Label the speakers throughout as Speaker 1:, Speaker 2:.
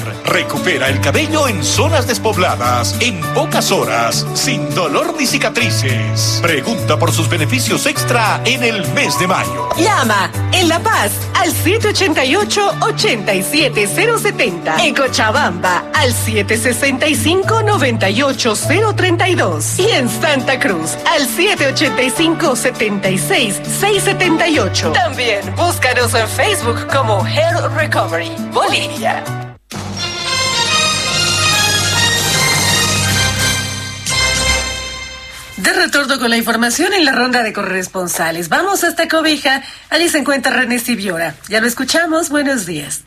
Speaker 1: Recupera el cabello en zonas despobladas, en pocas horas, sin dolor ni cicatrices. Pregunta por sus beneficios extra en el mes de mayo.
Speaker 2: Llama en La Paz al 788-87070. En Cochabamba al 765-98032. Y en Santa Cruz al 785-76678. También búscanos en Facebook como Hair Recovery Bolivia. De retorno con la información en la ronda de corresponsales. Vamos hasta Cobija. Allí se encuentra René Sibiora. Ya lo escuchamos. Buenos días.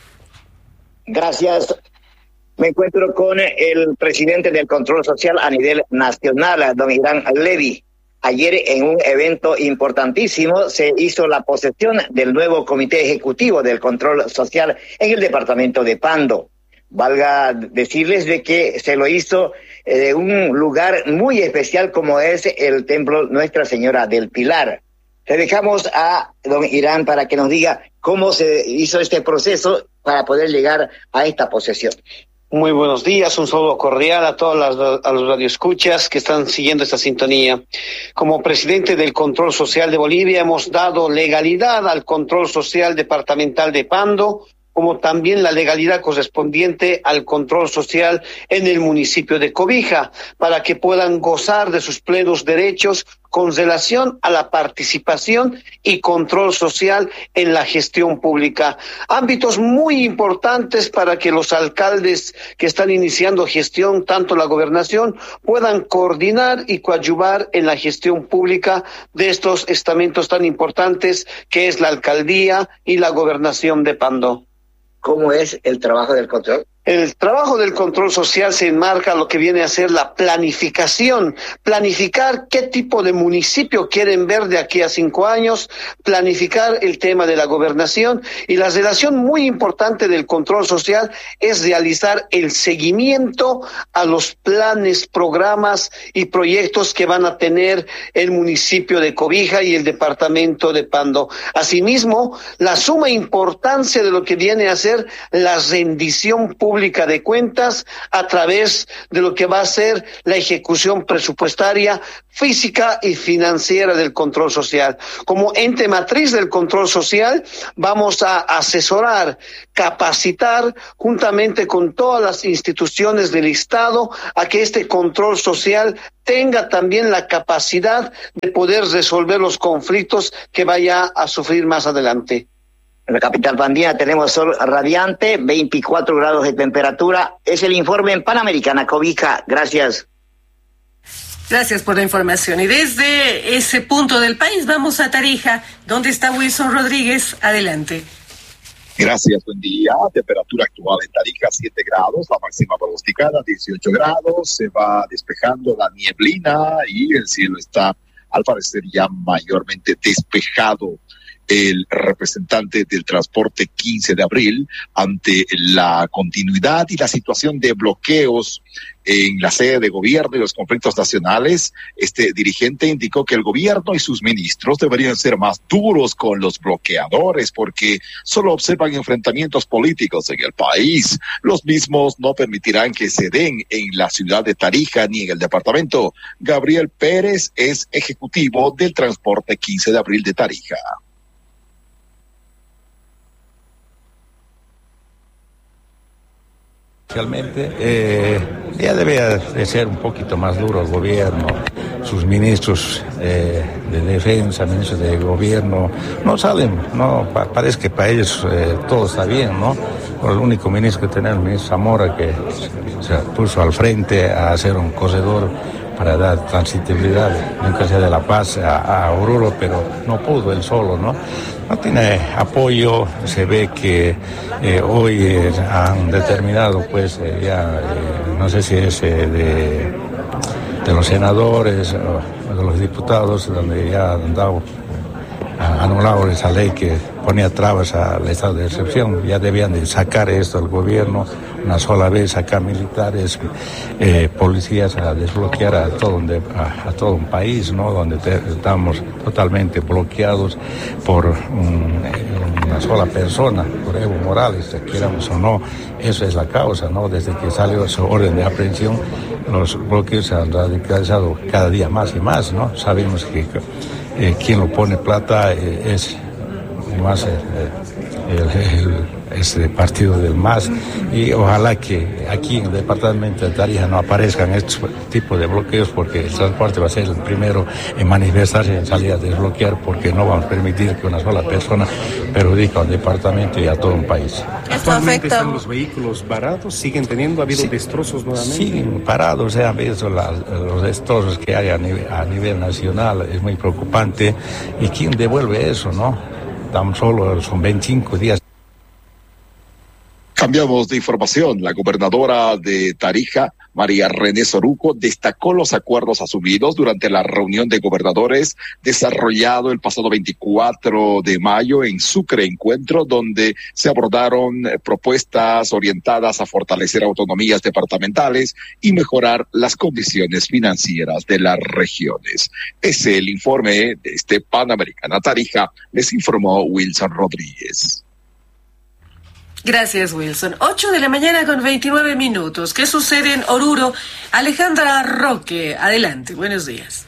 Speaker 3: Gracias. Me encuentro con el presidente del Control Social a nivel nacional, don Irán Levy. Ayer en un evento importantísimo se hizo la posesión del nuevo Comité Ejecutivo del Control Social en el departamento de Pando. Valga decirles de que se lo hizo de un lugar muy especial como es el Templo Nuestra Señora del Pilar. Le dejamos a don Irán para que nos diga cómo se hizo este proceso para poder llegar a esta posesión.
Speaker 4: Muy buenos días, un saludo cordial a todos los radioescuchas que están siguiendo esta sintonía. Como presidente del Control Social de Bolivia hemos dado legalidad al Control Social Departamental de Pando, como también la legalidad correspondiente al control social en el municipio de Cobija, para que puedan gozar de sus plenos derechos con relación a la participación y control social en la gestión pública. Ámbitos muy importantes para que los alcaldes que están iniciando gestión, tanto la gobernación, puedan coordinar y coadyuvar en la gestión pública de estos estamentos tan importantes que es la alcaldía y la gobernación de Pando.
Speaker 3: ¿Cómo es el trabajo del control?
Speaker 4: El trabajo del control social se enmarca lo que viene a ser la planificación, planificar qué tipo de municipio quieren ver de aquí a 5 años, planificar el tema de la gobernación, y la relación muy importante del control social es realizar el seguimiento a los planes, programas y proyectos que van a tener el municipio de Cobija y el departamento de Pando. Asimismo, la suma importancia de lo que viene a ser la rendición pública de cuentas a través de lo que va a ser la ejecución presupuestaria, física y financiera del control social. Como ente matriz del control social, vamos a asesorar, capacitar juntamente con todas las instituciones del Estado a que este control social tenga también la capacidad de poder resolver los conflictos que vaya a sufrir más adelante.
Speaker 3: En la capital pandina tenemos sol radiante, 24 grados de temperatura. Es el informe en Panamericana Cobija. Gracias.
Speaker 2: Gracias por la información. Y desde ese punto del país vamos a Tarija, donde está Wilson Rodríguez. Adelante.
Speaker 5: Gracias, buen día. Temperatura actual en Tarija, 7 grados, la máxima pronosticada, 18 grados. Se va despejando la nieblina y el cielo está, al parecer, ya mayormente despejado. El representante del transporte 15 de abril, ante la continuidad y la situación de bloqueos en la sede de gobierno y los conflictos nacionales, este dirigente indicó que el gobierno y sus ministros deberían ser más duros con los bloqueadores porque solo observan enfrentamientos políticos en el país. Los mismos no permitirán que se den en la ciudad de Tarija ni en el departamento. Gabriel Pérez es ejecutivo del transporte 15 de abril de Tarija.
Speaker 6: Realmente ya debería de ser un poquito más duro el gobierno, sus ministros de defensa, ministros de gobierno, no salen, no parece que para ellos todo está bien, ¿no? El único ministro que tenemos, el ministro Zamora, que se puso al frente a hacer un corredor para dar transitabilidad, nunca sea de La Paz a Oruro, pero no pudo él solo, ¿no? No tiene apoyo, se ve que hoy han determinado, pues, no sé si es de los senadores o de los diputados, donde ya han dado anulado esa ley que ponía trabas al estado de excepción. Ya debían de sacar esto al gobierno una sola vez, sacar militares, policías a desbloquear a todo un país, ¿no? Donde estamos totalmente bloqueados por una sola persona, por Evo Morales, queramos o no. Eso es la causa, ¿no? Desde que salió esa orden de aprehensión, los bloqueos se han radicalizado cada día más y más, ¿no? Sabemos que quien lo pone plata es más este partido del MAS, y ojalá que aquí en el departamento de Tarija no aparezcan estos tipos de bloqueos, porque el transporte va a ser el primero en manifestarse, en salir a desbloquear, porque no vamos a permitir que una sola persona perjudique a un departamento y a todo un país.
Speaker 7: ¿Actualmente están los vehículos varados? ¿Siguen teniendo? ¿Ha habido destrozos nuevamente?
Speaker 6: Siguen parados, se han visto los destrozos que hay a nivel nacional, es muy preocupante. ¿Y quién devuelve eso, no? Tan solo son 25 días.
Speaker 5: Cambiamos de información. La gobernadora de Tarija, María René Soruco, destacó los acuerdos asumidos durante la reunión de gobernadores desarrollado el pasado 24 de mayo en Sucre Encuentro, donde se abordaron propuestas orientadas a fortalecer autonomías departamentales y mejorar las condiciones financieras de las regiones. Es el informe de Panamericana Tarija, les informó Wilson Rodríguez.
Speaker 2: Gracias, Wilson. 8 de la mañana con 29 minutos. ¿Qué sucede en Oruro? Alejandra Roque, adelante. Buenos días.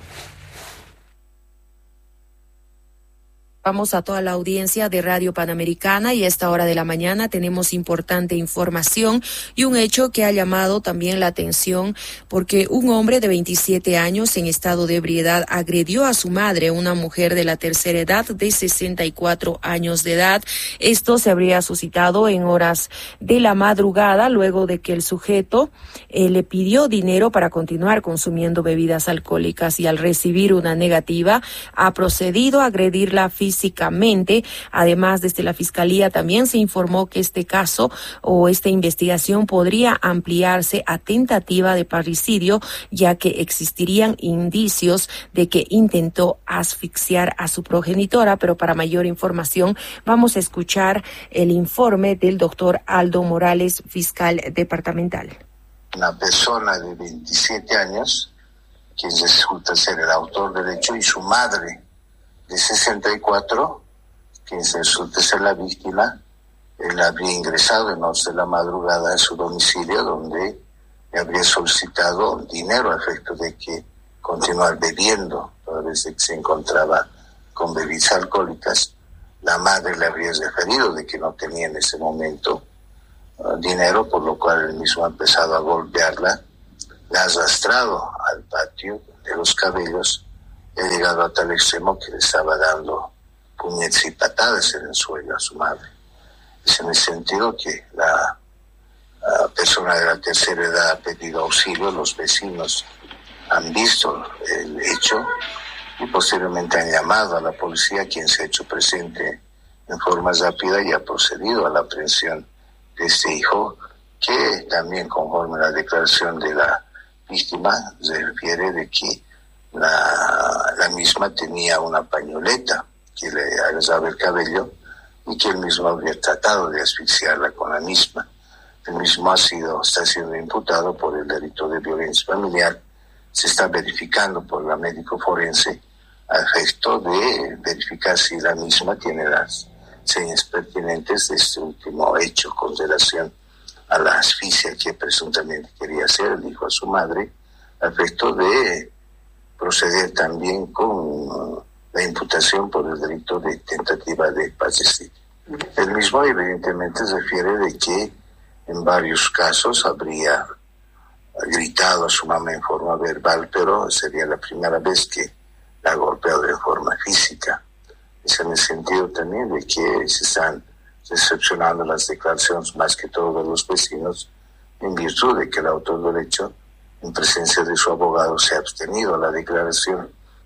Speaker 8: Vamos a toda la audiencia de Radio Panamericana, y a esta hora de la mañana tenemos importante información y un hecho que ha llamado también la atención, porque un hombre de 27 años en estado de ebriedad agredió a su madre, una mujer de la tercera edad de 64 años de edad. Esto se habría suscitado en horas de la madrugada, luego de que el sujeto le pidió dinero para continuar consumiendo bebidas alcohólicas, y al recibir una negativa ha procedido a agredirla físicamente. Además, desde la Fiscalía también se informó que este caso o esta investigación podría ampliarse a tentativa de parricidio, ya que existirían indicios de que intentó asfixiar a su progenitora. Pero para mayor información vamos a escuchar el informe del doctor Aldo Morales, fiscal departamental.
Speaker 9: Una persona de 27 años, quien resulta ser el autor del hecho, y su madre de 64, quien resulta ser la víctima, él habría ingresado en horas de la madrugada a su domicilio, donde le habría solicitado dinero a efecto de que continuar bebiendo, toda vez que se encontraba con bebidas alcohólicas. La madre le habría referido de que no tenía en ese momento dinero, por lo cual él mismo ha empezado a golpearla, la ha arrastrado al patio de los Cabellos. He llegado a tal extremo que le estaba dando puñetes y patadas en el suelo a su madre. Es en el sentido que la persona de la tercera edad ha pedido auxilio. Los vecinos han visto el hecho y posteriormente han llamado a la policía, quien se ha hecho presente en forma rápida y ha procedido a la aprehensión de este hijo, que también, conforme a la declaración de la víctima, se refiere de que la misma tenía una pañoleta que le agarraba el cabello y que él mismo habría tratado de asfixiarla con la misma. El mismo está siendo imputado por el delito de violencia familiar. Se está verificando por la médico forense a efecto de verificar si la misma tiene las señas pertinentes de este último hecho con relación a la asfixia que presuntamente quería hacer el hijo a su madre, a efecto de proceder también con la imputación por el delito de tentativa de parricidio. El mismo evidentemente refiere de que en varios casos habría gritado a su mamá en forma verbal, pero sería la primera vez que la ha golpeado de forma física. Es en el sentido también de que se están recepcionando las declaraciones más que todo de los vecinos, en virtud de que el autor del hecho, en presencia de su abogado, se ha abstenido a la declaración.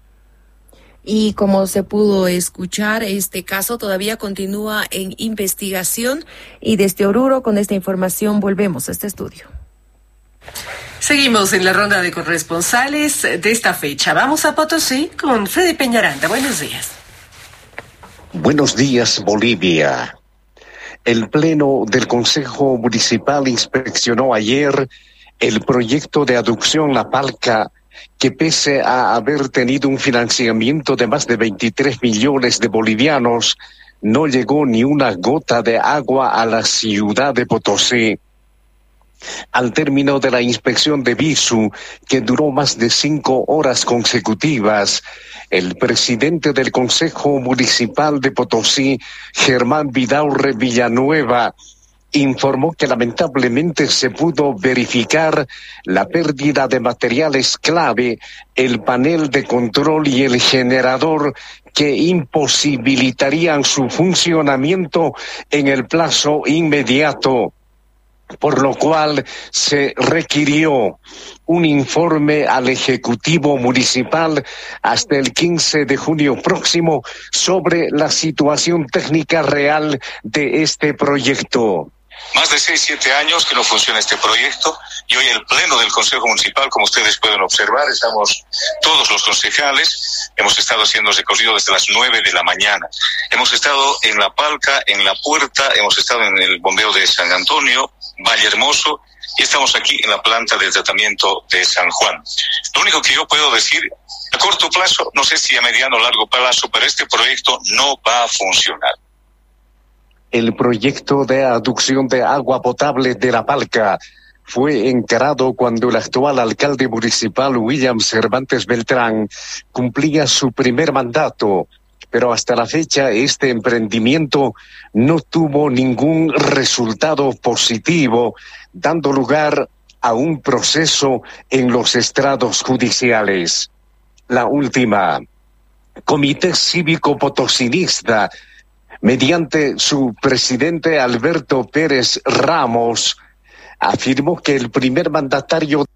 Speaker 8: Y como se pudo escuchar, este caso todavía continúa en investigación, y desde Oruro con esta información volvemos a este estudio.
Speaker 2: Seguimos en la ronda de corresponsales de esta fecha. Vamos a Potosí con Freddy Peñaranda. Buenos días.
Speaker 10: Buenos días, Bolivia. El Pleno del Consejo Municipal inspeccionó ayer el proyecto de aducción La Palca, que pese a haber tenido un financiamiento de más de 23 millones de bolivianos, no llegó ni una gota de agua a la ciudad de Potosí. Al término de la inspección de Visu, que duró más de 5 horas consecutivas, el presidente del Consejo Municipal de Potosí, Germán Vidaurre Villanueva, informó que lamentablemente se pudo verificar la pérdida de materiales clave, el panel de control y el generador, que imposibilitarían su funcionamiento en el plazo inmediato, por lo cual se requirió un informe al Ejecutivo Municipal hasta el 15 de junio próximo sobre la situación técnica real de este proyecto.
Speaker 11: Más de 6-7 años que no funciona este proyecto y hoy el Pleno del Consejo Municipal, como ustedes pueden observar, estamos todos los concejales, hemos estado haciendo recorrido desde las 9 de la mañana. Hemos estado en La Palca, en La Puerta, hemos estado en el bombeo de San Antonio, Valle Hermoso, y estamos aquí en la planta de tratamiento de San Juan. Lo único que yo puedo decir, a corto plazo, no sé si a mediano o largo plazo, pero este proyecto no va a funcionar.
Speaker 10: El proyecto de aducción de agua potable de La Palca fue encarado cuando el actual alcalde municipal, William Cervantes Beltrán, cumplía su primer mandato, pero hasta la fecha este emprendimiento no tuvo ningún resultado positivo, dando lugar a un proceso en los estrados judiciales. La última, Comité Cívico Potosinista, mediante su presidente Alberto Pérez Ramos, afirmó que el primer mandatario